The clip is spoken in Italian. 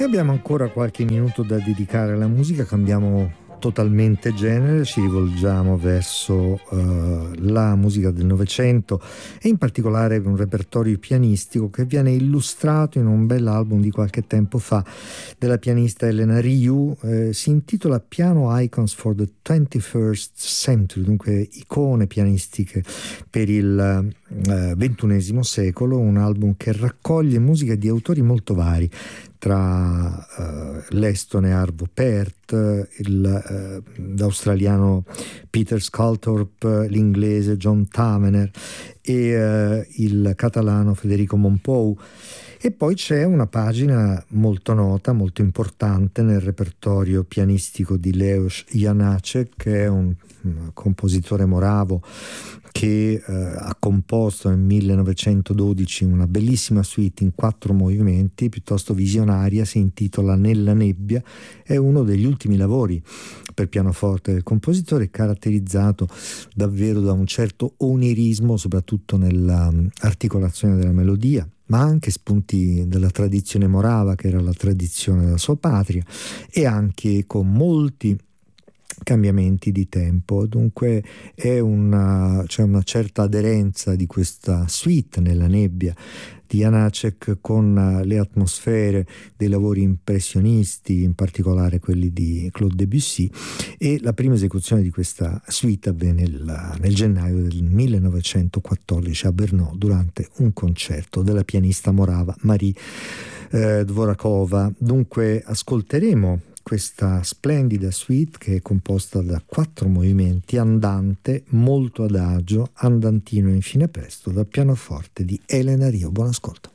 E abbiamo ancora qualche minuto da dedicare alla musica, cambiamo totalmente genere, ci rivolgiamo verso la musica del Novecento e in particolare un repertorio pianistico che viene illustrato in un bell'album di qualche tempo fa della pianista Elena Ryu. Si intitola Piano Icons for the 21st Century, dunque icone pianistiche per il XXI secolo, un album che raccoglie musica di autori molto vari, tra l'estone Arvo Pärt, l'australiano Peter Sculthorpe, l'inglese John Tavener e il catalano Federico Mompou. E poi c'è una pagina molto nota, molto importante nel repertorio pianistico di Leos Janáček, che è un compositore moravo che ha composto nel 1912 una bellissima suite in 4 movimenti, piuttosto visionaria, si intitola Nella nebbia. È uno degli ultimi lavori per pianoforte del compositore, caratterizzato davvero da un certo onirismo, soprattutto nell'articolazione della melodia, ma anche spunti della tradizione morava, che era la tradizione della sua patria, e anche con molti cambiamenti di tempo. Dunque c'è una certa aderenza di questa suite Nella nebbia di Janáček con le atmosfere dei lavori impressionisti, in particolare quelli di Claude Debussy, e la prima esecuzione di questa suite avvenne nel gennaio del 1914 a Brno durante un concerto della pianista morava Marie Dvorakova. Dunque ascolteremo questa splendida suite che è composta da 4 movimenti, andante, molto adagio, andantino e infine presto, dal pianoforte di Elena Ryu. Buon ascolto.